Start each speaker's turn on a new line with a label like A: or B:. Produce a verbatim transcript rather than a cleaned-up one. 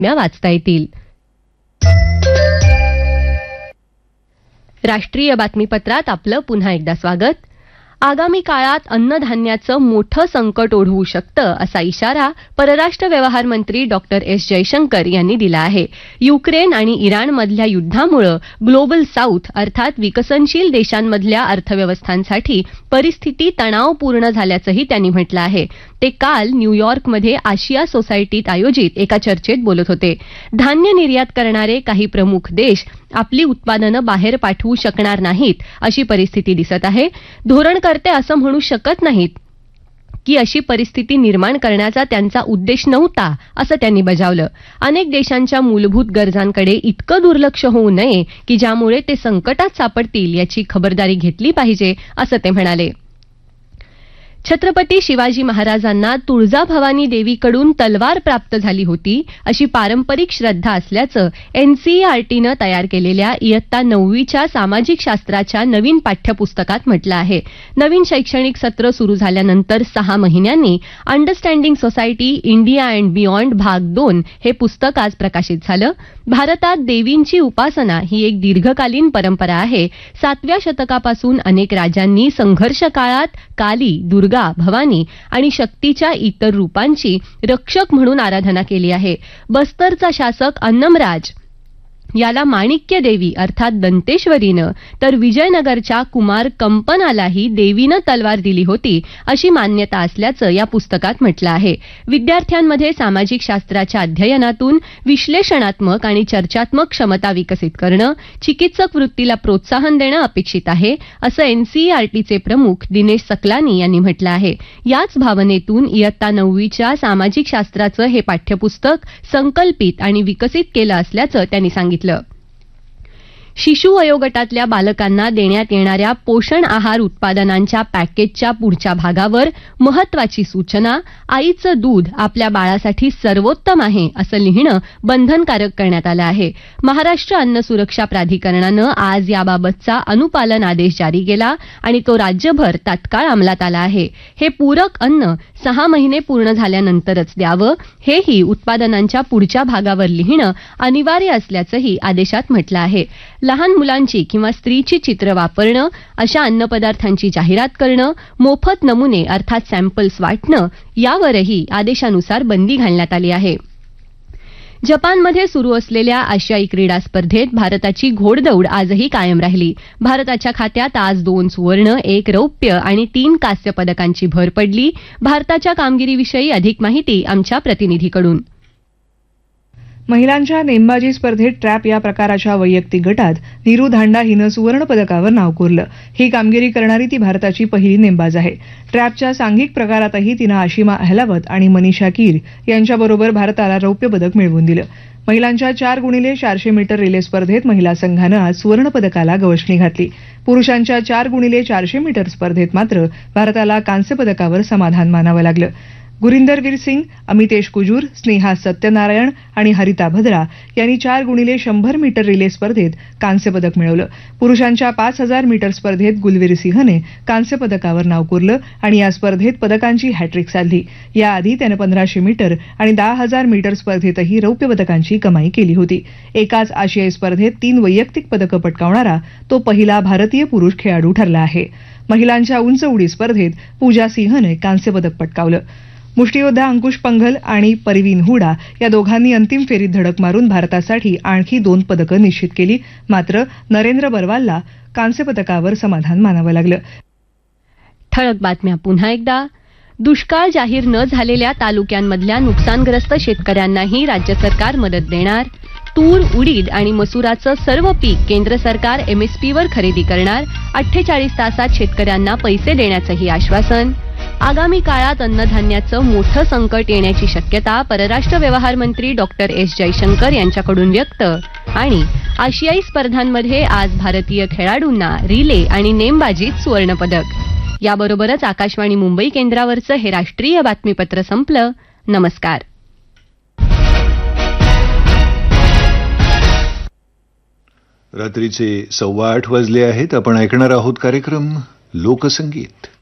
A: बातम्या वाचता येतील. राष्ट्रीय बातमीपत्रात आपलं पुन्हा एकदा स्वागत. आगामी काळात अन्नधान्याचं मोठं संकट ओढवू शकतं असा इशारा परराष्ट्र व्यवहार मंत्री डॉक्टर एस जयशंकर यांनी दिला आहे. युक्रेन आणि इराणमधल्या युद्धामुळे ग्लोबल साऊथ अर्थात विकसनशील देशांमधल्या अर्थव्यवस्थांसाठी परिस्थिती तणावपूर्ण झाल्याचंही त्यांनी म्हटलं आहे. ते काल न्यूयॉर्कमध्ये आशिया सोसायटीत आयोजित एका चर्चेत बोलत होते. धान्य निर्यात करणारे काही प्रमुख देश आपली उत्पादनं बाहेर पाठवू शकणार नाहीत अशी परिस्थिती दिसत आहे. धोरणकर्ते असं म्हणू शकत नाहीत की अशी परिस्थिती निर्माण करण्याचा त्यांचा उद्देश नव्हता असं त्यांनी बजावलं. अनेक देशांच्या मूलभूत गरजांकडे इतकं दुर्लक्ष होऊ नये की ज्यामुळे ते संकटात सापडतील याची खबरदारी घेतली पाहिजे असं ते म्हणाले. छत्रपती शिवाजी महाराजांना तुळजाभवानी देवीकडून तलवार प्राप्त झाली होती अशी पारंपरिक श्रद्धा असल्याचं एनसीईआरटीनं तयार केलेल्या इयत्ता नववीच्या सामाजिक शास्त्राच्या नवीन पाठ्यपुस्तकात म्हटलं आहे. नवीन शैक्षणिक सत्र सुरू झाल्यानंतर सहा महिन्यांनी understanding society India and beyond भाग दोन हे पुस्तक आज प्रकाशित झालं. भारतात देवींची उपासना ही एक दीर्घकालीन परंपरा आहे. सातव्या शतकापासून अनेक राजांनी संघर्ष काळात काली, दुर्गा, भवानी आणि शक्तीच्या इतर रूपांची रक्षक म्हणून आराधना केली आहे. बस्तरचा शासक अन्नमराज याला माणिक्य देवी अर्थात दंतेश्वरीनं तर विजयनगरच्या कुमार कंपनालाही देवीनं तलवार दिली होती अशी मान्यता असल्याचं या पुस्तकात म्हटलं आहे. विद्यार्थ्यांमध्ये सामाजिक शास्त्राच्या अध्ययनातून विश्लेषणात्मक आणि चर्चात्मक क्षमता विकसित करणं, चिकित्सक वृत्तीला प्रोत्साहन देणं अपेक्षित आहे असं एनसीईआरटीचे प्रमुख दिनेश सकलानी यांनी म्हटलं आहे. याच भावनेतून इयत्ता नववीच्या सामाजिक शास्त्राचं हे पाठ्यपुस्तक संकल्पित आणि विकसित केलं असल्याचं त्यांनी सांगितलं. शिशु वयोगटातल्या बालकांना देण्यात येणाऱ्या पोषण आहार उत्पादनांच्या पॅकेजच्या पुढच्या भागावर महत्वाची सूचना, आईचं दूध आपल्या बाळासाठी सर्वोत्तम आहे असं लिहिणं बंधनकारक करण्यात आलं आहे. महाराष्ट्र अन्न सुरक्षा प्राधिकरणानं आज याबाबतचा अनुपालन आदेश जारी केला आणि तो राज्यभर तात्काळ अंमलात आला आहे. हे पूरक अन्न सहा महिने पूर्ण झाल्यानंतरच द्यावं, हेही उत्पादनांच्या पुढच्या भागावर लिहिणं अनिवार्य असल्याचंही आदेशात म्हटलं आहे. लहान मुलांची किंवा स्त्रीची चित्र वापरणं, अशा अन्नपदार्थांची जाहिरात करणं, मोफत नमुने अर्थात सॅम्पल्स वाटणं यावरही आदेशानुसार बंदी घालण्यात आली आहे. जपानमध्ये सुरू असलेल्या आशियाई क्रीडा स्पर्धेत भारताची घोडदौड आजही कायम राहिली. भारताच्या खात्यात आज दोन सुवर्ण, एक रौप्य आणि तीन कांस्य पदकांची भर पडली. भारताच्या कामगिरीविषयी अधिक माहिती आमच्या प्रतिनिधीकडून.
B: महिलांच्या नेमबाजी स्पर्धेत ट्रॅप या प्रकाराच्या वैयक्तिक गटात नीरू धांडा हिनं सुवर्ण पदकावर नाव कोरलं. ही कामगिरी करणारी ती भारताची पहिली नेमबाज आहे. ट्रॅपच्या सांघिक प्रकारातही तिनं आशिमा अहलावत आणि मनीषा कीर यांच्याबरोबर भारताला रौप्य पदक मिळवून दिलं. महिलांच्या चार गुणिले चारशे मीटर रिले स्पर्धेत महिला संघानं आज सुवर्ण पदकाला गवसणी घातली. पुरुषांच्या चार गुणिले चारशे मीटर स्पर्धेत मात्र भारताला कांस्य पदकावर समाधान मानावं लागलं. गुरिंदरवीर सिंग, अमितेश कुजूर, स्नेहा सत्यनारायण आणि हरिता भद्रा यांनी चार गुणिले शंभर मीटर रिले स्पर्धेत कांस्य पदक मिळवलं. पुरुषांच्या पाच हजार मीटर स्पर्धेत गुलवीर सिंहने कांस्य पदकावर नाव कोरलं आणि या स्पर्धेत पदकांची हॅट्रिक साधली. याआधी त्यानं पंधराशे मीटर आणि दहा हजार मीटर स्पर्धेतही रौप्य पदकांची कमाई केली होती. एकाच आशियाई स्पर्धेत तीन वैयक्तिक पदकं पटकावणारा तो पहिला भारतीय पुरुष खेळाडू ठरला आहे. महिलांच्या उंच उडी स्पर्धेत पूजा सिंहने कांस्य पदक पटकावलं. मुष्टियोद्धा अंकुश पंघल आणि परवीन हुडा या दोघांनी अंतिम फेरीत धडक मारून भारतासाठी आणखी दोन पदकं निश्चित केली. मात्र नरेंद्र बरवालला कांस्य पदकावर समाधान मानावं लागलं.
A: ठळक बातम्या पुन्हा एकदा. दुष्काळ जाहीर न झालेल्या तालुक्यांमधल्या नुकसानग्रस्त शेतकऱ्यांनाही राज्य सरकार मदत देणार. तूर, उडीद आणि मसुराचं सर्व पीक केंद्र सरकार एमएसपीवर खरेदी करणार. अठ्ठेचाळीस तासात शेतकऱ्यांना पैसे देण्याचंही आश्वासन. आगामी काळात अन्नधान्याचं मोठं संकट येण्याची शक्यता परराष्ट्र व्यवहार मंत्री डॉक्टर एस जयशंकर यांच्याकडून व्यक्त. आणि आशियाई स्पर्धांमध्ये आज भारतीय खेळाडूंना रिले आणि नेमबाजीत सुवर्णपदक. याबरोबरच आकाशवाणी मुंबई केंद्रावरचं हे राष्ट्रीय बातमीपत्र संपलं. नमस्कार.
C: रात्रीचे सव्वा आठ वाजले आहेत. आपण ऐकणार आहोत कार्यक्रम लोकसंगीत.